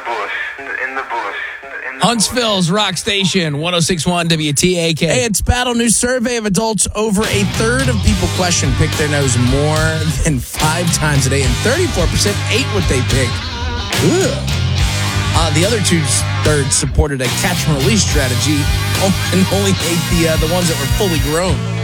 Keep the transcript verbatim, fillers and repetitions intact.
bush, in the, in the bush. In the Huntsville's Rock Station, one oh six point one W T A K. Hey, it's Battle New survey of adults. Over a third of people questioned pick their nose more than five times a day, and thirty-four percent ate what they picked. Ugh. Uh, the other two-thirds supported a catch-and-release strategy and only ate the, uh, the ones that were fully grown.